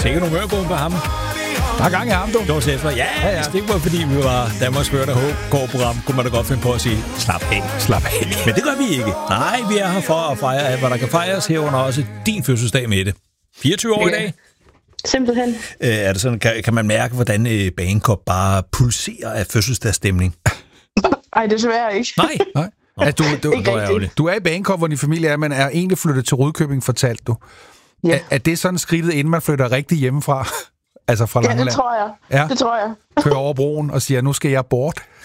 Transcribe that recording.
Tænker du mørgåen på ham? Der er gang i ham, du. Det var selv for, ja. Det var fordi vi var Danmarks første HK-program. Kunne man da godt finde på at sige, slap af. Men det gør vi ikke. Nej, vi er her for at fejre alt, hvad der kan fejres herunder også din fødselsdag med det. 24 år i dag. Simpelthen. Er det sådan, kan man mærke, hvordan Bagenkop bare pulserer af fødselsdagsstemning? Ej, desværre ikke. Nej. Altså, du er i Bagenkop, hvor din familie er, men er egentlig flyttet til Rudkøbing, fortalte du. Ja. Er det sådan skridtet, inden man flytter rigtig hjemmefra? Altså fra Langeland? Ja, det tror jeg. Ja. Det tror jeg. Kører over broen og siger, nu skal jeg bort.